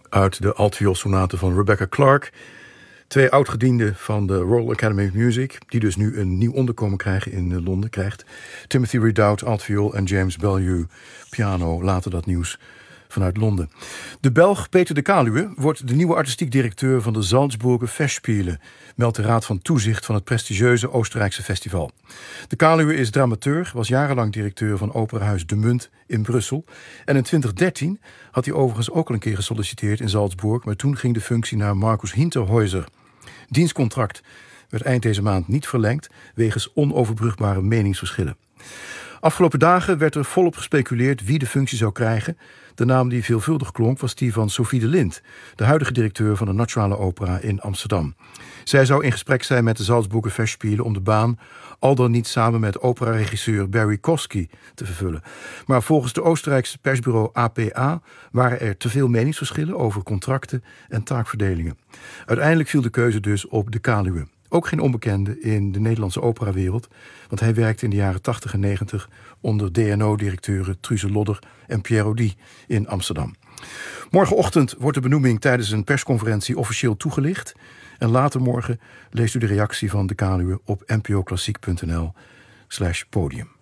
uit de altvioolsonate van Rebecca Clark. 2 oudgedienden van de Royal Academy of Music, die dus nu een nieuw onderkomen krijgen in Londen, krijgt Timothy Ridout altviool en James Bellew piano. Later dat nieuws vanuit Londen. De Belg Peter de Kaluwe wordt de nieuwe artistiek directeur van de Salzburger Festspiele, meldt de Raad van Toezicht van het prestigieuze Oostenrijkse festival. De Kaluwe is dramateur, was jarenlang directeur van operahuis De Munt in Brussel. En in 2013 had hij overigens ook al een keer gesolliciteerd in Salzburg, maar toen ging de functie naar Markus Hinterhäuser. Dienstcontract werd eind deze maand niet verlengd wegens onoverbrugbare meningsverschillen. Afgelopen dagen werd er volop gespeculeerd wie de functie zou krijgen. De naam die veelvuldig klonk was die van Sophie de Lint, de huidige directeur van de Nationale Opera in Amsterdam. Zij zou in gesprek zijn met de Salzburger Festspiele om de baan al dan niet samen met operaregisseur Barry Kosky te vervullen. Maar volgens de Oostenrijkse persbureau APA waren er te veel meningsverschillen over contracten en taakverdelingen. Uiteindelijk viel de keuze dus op de Kaluwe. Ook geen onbekende in de Nederlandse operawereld, want hij werkte in de jaren 80 en 90 onder DNO-directeuren Truze Lodder en Pierre Audi in Amsterdam. Morgenochtend wordt de benoeming tijdens een persconferentie officieel toegelicht. En later morgen leest u de reactie van de Kaluwe op npoklassiek.nl/podium.